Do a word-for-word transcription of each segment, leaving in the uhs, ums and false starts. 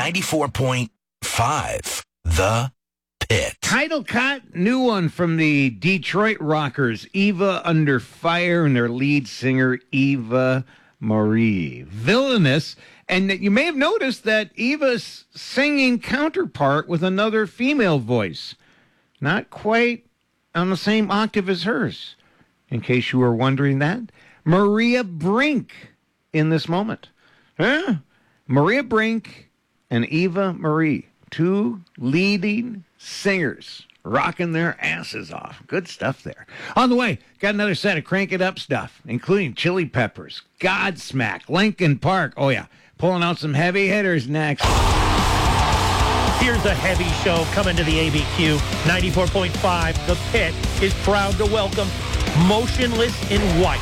ninety-four point five, The Pit. Title cut, new one from the Detroit Rockers, Eva Under Fire, and their lead singer, Eva Marie. Villainous, and you may have noticed that Eva's singing counterpart with another female voice. Not quite on the same octave as hers, in case you were wondering that. Maria Brink in this moment. Huh? Maria Brink and Eva Marie, two leading singers, rocking their asses off. Good stuff there. On the way, got another set of Crank It Up stuff, including Chili Peppers, Godsmack, Linkin Park. Oh, yeah, pulling out some heavy hitters next. Here's a heavy show coming to the A B Q. ninety-four point five, The Pit is proud to welcome Motionless in White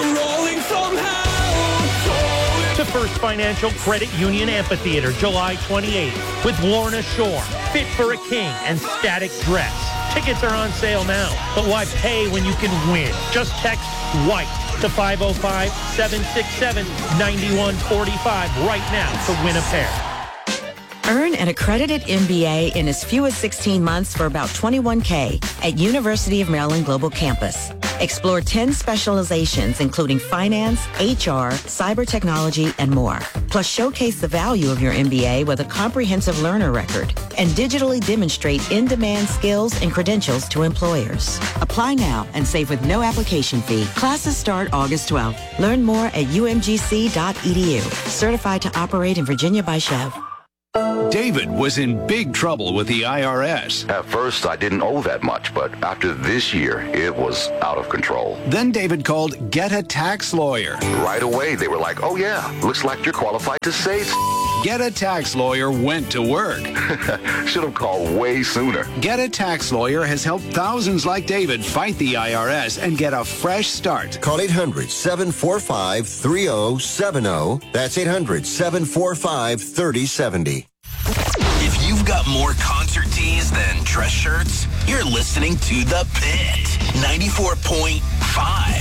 to First Financial Credit Union Amphitheater, July twenty-eighth, with Lorna Shore, Fit for a King, and Static Dress. Tickets are on sale now, but why pay when you can win? Just text WHITE to five oh five, seven six seven, nine one four five right now to win a pair. Earn an accredited M B A in as few as sixteen months for about twenty-one K at University of Maryland Global Campus. Explore ten specializations, including finance, H R, cyber technology, and more. Plus, showcase the value of your M B A with a comprehensive learner record and digitally demonstrate in-demand skills and credentials to employers. Apply now and save with no application fee. Classes start August twelfth. Learn more at u m g c dot e d u. Certified to operate in Virginia by Chev. David was in big trouble with the I R S. At first, I didn't owe that much, but after this year, it was out of control. Then David called Get a Tax Lawyer. Right away, they were like, oh yeah, looks like you're qualified to save. Get a Tax Lawyer went to work. Should have called way sooner. Get a Tax Lawyer has helped thousands like David fight the I R S and get a fresh start. Call eight hundred, seven four five, three oh seven oh. That's eight hundred, seven four five, three oh seven oh. If you've got more concert tees than dress shirts, you're listening to The Pit, ninety-four point five.